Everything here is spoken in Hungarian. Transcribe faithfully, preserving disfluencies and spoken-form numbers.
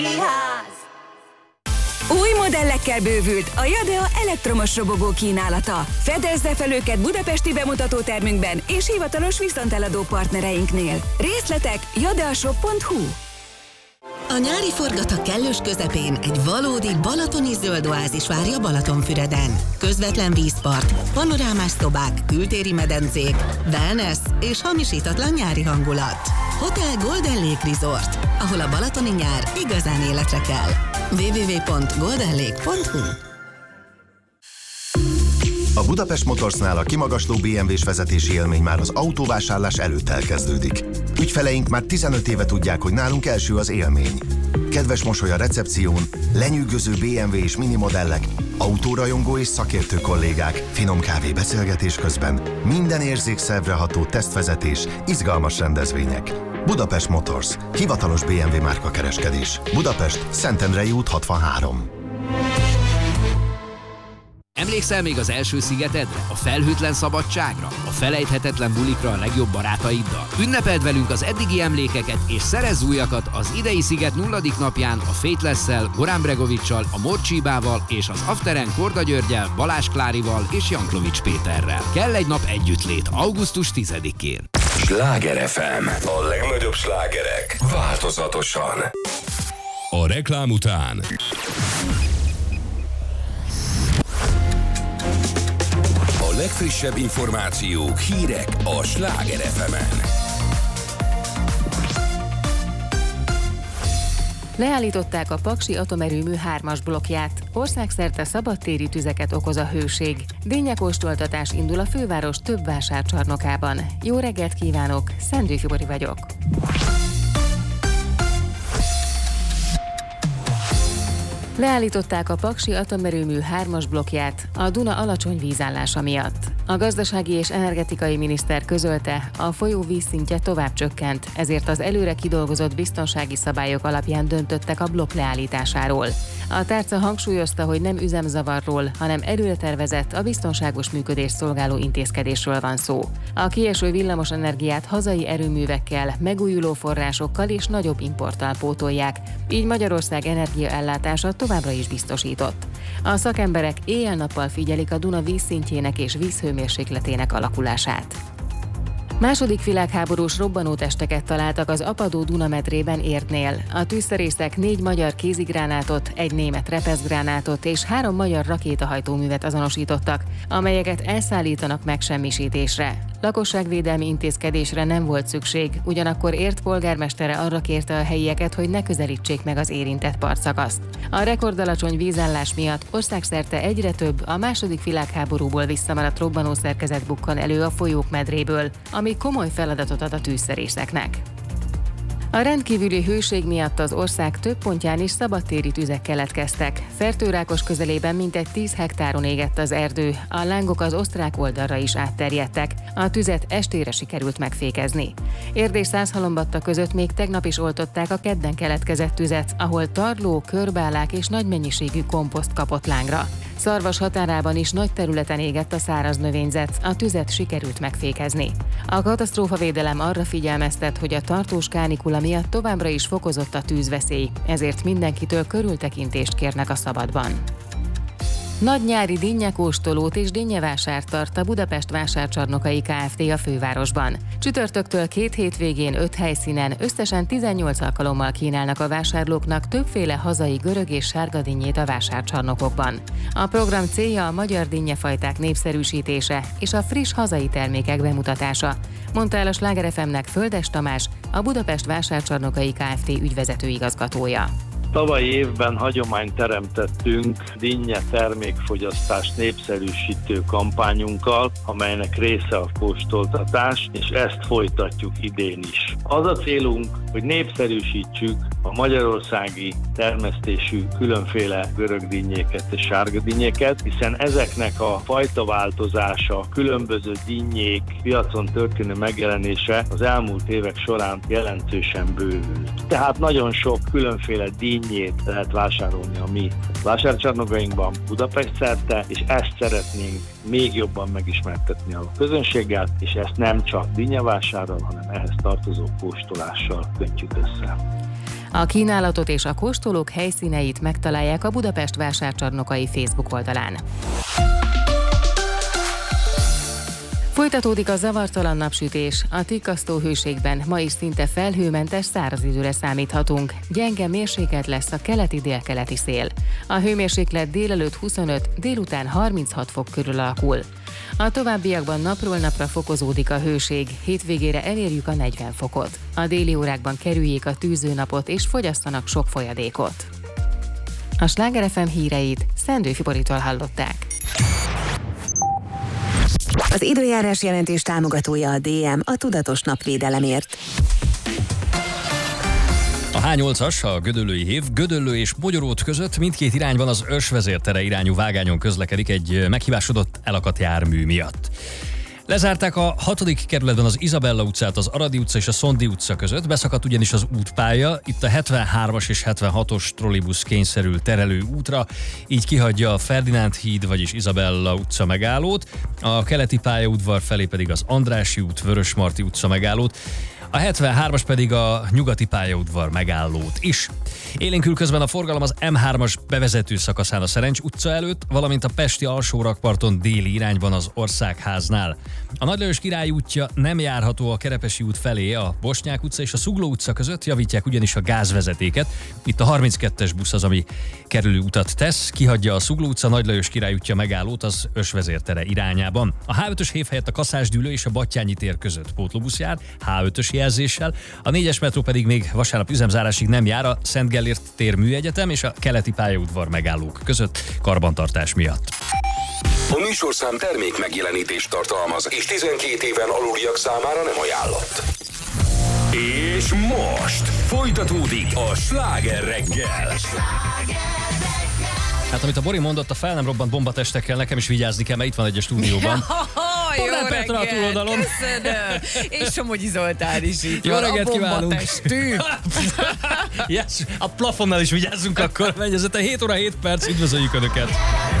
Új modellekkel bővült a Jadea elektromos robogó kínálata. Fedezze fel őket budapesti bemutatótermünkben és hivatalos viszonteladó partnereinknél. Részletek jadeashop pont hu. A nyári forgatag kellős közepén egy valódi balatoni zöld oázis várja Balatonfüreden. Közvetlen vízpart, panorámás szobák, kültéri medencék, wellness és hamisítatlan nyári hangulat. Hotel Golden Lake Resort, ahol a balatoni nyár igazán életre kell. double-u double-u double-u pont golden lake pont hu. A Budapest Motorsnál a kimagasló bé em vés vezetési élmény már az autóvásárlás előtt elkezdődik. Ügyfeleink már tizenöt éve tudják, hogy nálunk első az élmény. Kedves mosoly a recepción, lenyűgöző bé em vé és mini modellek, autórajongó és szakértő kollégák, finom kávé beszélgetés közben, minden érzékszervre ható tesztvezetés, izgalmas rendezvények. Budapest Motors, hivatalos bé em vé márkakereskedés. Budapest, Szentendrei út hatvanhárom. Emlékszel még az első szigetedre, a felhőtlen szabadságra, a felejthetetlen bulikra a legjobb barátaiddal? Ünnepeld velünk az eddigi emlékeket és szerezz újakat az idei sziget nulladik napján a Faithless-szel, Goran Bregovic-sal, a Morcsibával és az Afteren Korda Györgyel, Balázs Klárival és Janklovics Péterrel. Kell egy nap együttlét augusztus tizedikén. Sláger ef em. A legnagyobb slágerek változatosan. A reklám után a legfrissebb információk, hírek a Sláger ef emen. Leállították a Paksi atomerőmű hármas blokkját. Országszerte szabadtéri tüzeket okoz a hőség. Dinnyekóstoltatás indul a főváros több vásárcsarnokában. Jó reggelt kívánok, Szendő Fibori vagyok. Leállították a Paksi atomerőmű hármas blokkját a Duna alacsony vízállása miatt. A gazdasági és energetikai miniszter közölte, a folyó vízszintje tovább csökkent, ezért az előre kidolgozott biztonsági szabályok alapján döntöttek a blokk leállításáról. A tárca hangsúlyozta, hogy nem üzemzavarról, hanem előre tervezett, a biztonságos működést szolgáló intézkedésről van szó. A kieső villamos energiát hazai erőművekkel, megújuló forrásokkal és nagyobb importtal pótolják, így Magyarország energiaellátása továbbra is biztosított. A szakemberek éjjel-nappal figyelik a Duna vízszintjének és vízhőmérsékletének alakulását. Második világháborús robbanótesteket találtak az apadó Dunamedrében Érdnél. A tűzszerészek négy magyar kézigránátot, egy német repeszgránátot és három magyar rakétahajtóművet azonosítottak, amelyeket elszállítanak megsemmisítésre. Lakosságvédelmi intézkedésre nem volt szükség, ugyanakkor Érd polgármestere arra kérte a helyieket, hogy ne közelítsék meg az érintett partszakaszt. A rekordalacsony vízállás miatt országszerte egyre több a második világháborúból visszamaradt robbanószerkezet bukkan elő a folyók medréből, ami komoly feladatot ad a tűzszerészeknek. A rendkívüli hőség miatt az ország több pontján is szabadtéri tüzek keletkeztek. Fertőrákos közelében mintegy tíz hektáron égett az erdő, a lángok az osztrák oldalra is átterjedtek. A tüzet estére sikerült megfékezni. Érd és Százhalombatta között még tegnap is oltották a kedden keletkezett tüzet, ahol tarló, körbálák és nagy mennyiségű komposzt kapott lángra. Szarvas határában is nagy területen égett a száraz növényzet, a tüzet sikerült megfékezni. A katasztrófavédelem arra figyelmeztet, hogy a tartós kánikula miatt továbbra is fokozott a tűzveszély, ezért mindenkitől körültekintést kérnek a szabadban. Nagy nyári dinnyekóstolót és dinnyevásárt tart a Budapest Vásárcsarnokai Kft. A fővárosban. Csütörtöktől két hétvégén öt helyszínen összesen tizennyolc alkalommal kínálnak a vásárlóknak többféle hazai görög és sárga dinnyét a vásárcsarnokokban. A program célja a magyar dinnyefajták népszerűsítése és a friss hazai termékek bemutatása, mondta el a Sláger ef em-nek Földes Tamás, a Budapest Vásárcsarnokai Kft. Ügyvezető igazgatója. Tavalyi évben hagyományt teremtettünk dinnye termékfogyasztást népszerűsítő kampányunkkal, amelynek része a kóstoltatás, és ezt folytatjuk idén is. Az a célunk, hogy népszerűsítsük a magyarországi termesztésű különféle görög dinnyéket és sárga dinnyéket, hiszen ezeknek a fajtaváltozása, különböző dinnyék piacon történő megjelenése az elmúlt évek során jelentősen bővült. Tehát nagyon sok különféle dinnyét lehet vásárolni a mi vásárcsarnokainkban Budapest szerte, és ezt szeretnénk még jobban megismertetni a közönséggel, és ezt nem csak dinnyevásárral, hanem ehhez tartozó kóstolással kötjük össze. A kínálatot és a kóstolók helyszíneit megtalálják a Budapest vásárcsarnokai Facebook oldalán. Folytatódik a zavartalan napsütés. A Tikkasztó hőségben ma is szinte felhőmentes száraz időre számíthatunk. Gyenge mérsékelt lesz a keleti-délkeleti szél. A hőmérséklet délelőtt huszonöt, délután harminchat fok körül alakul. A továbbiakban napról napra fokozódik a hőség, hétvégére elérjük a negyven fokot. A déli órákban kerüljék a tűzőnapot és fogyasszanak sok folyadékot. A Sláger ef em híreit Szendő Fiboritól hallották. Az időjárás jelentés támogatója a dé em, a tudatos napvédelemért. A há nyolcas, a Gödöllői Hév, Gödöllő és Mogyorót között mindkét irányban az Ösvezértere irányú vágányon közlekedik egy meghibásodott elakadt jármű miatt. Lezárták a hatodik kerületben az Izabella utcát, az Aradi utca és a Szondi utca között, beszakadt ugyanis az útpálya, itt a hetvenhármas és hetvenhatos trollibusz kényszerül terelő útra, így kihagyja a Ferdinánd híd, vagyis Izabella utca megállót, a keleti pályaudvar felé pedig az Andrássy út, Vörösmarty utca megállót, a hetvenhármas pedig a nyugati pályaudvar megállót is. Élénkül közben a forgalom az em hármas bevezető szakaszán a Szerencs utca előtt, valamint a pesti alsórakparton déli irányban az Országháznál. A Nagy Lajos Király útja nem járható a Kerepesi út felé, a Bosnyák utca és a Zugló utca között, javítják ugyanis a gázvezetéket. Itt a harminckettes busz az, ami kerülő utat tesz, kihagyja a Zugló utca, Nagy Lajos Király útja megállót az Ösvezértere irányában. A há ötös hév helyett a Kaszásdűlő és a Battyányi tér között pótlóbusz jár, há ötös jelzéssel, a négyes metró pedig még vasárnap üzemzárásig nem jár a Szent Gellért tér műegyetem és a keleti pályaudvar megállók között karbantartás miatt. A műsorszám termék megjelenítést tartalmaz, és tizenkét éven aluliak számára nem ajánlott. És most folytatódik a Sláger reggel. Hát amit a Bori mondott, a fel nem robbant bombatestekkel nekem is vigyázni kell, mert itt van egy a stúdióban. Jó reggelt, köszönöm. És Somogyi Zoltán is itt Jó van, reggelt a kívánunk. bombatestű. Yes, a plafonnal is vigyázzunk akkor, menj, ez a hét óra hét perc, üdvözöljük Önöket.